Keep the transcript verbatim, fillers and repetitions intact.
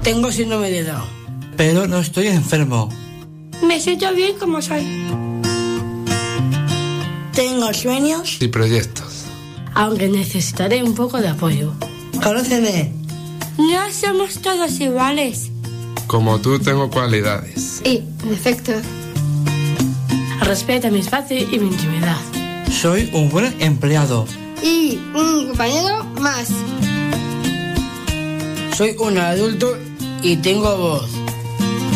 Tengo síndrome de Down. Pero no estoy enfermo. Me siento bien como soy. Tengo sueños y proyectos. Aunque necesitaré un poco de apoyo. Conóceme. No somos todos iguales. Como tú tengo cualidades. Y defectos. Respeta mi espacio y mi intimidad. Soy un buen empleado. Y un compañero más. Soy un adulto y tengo voz.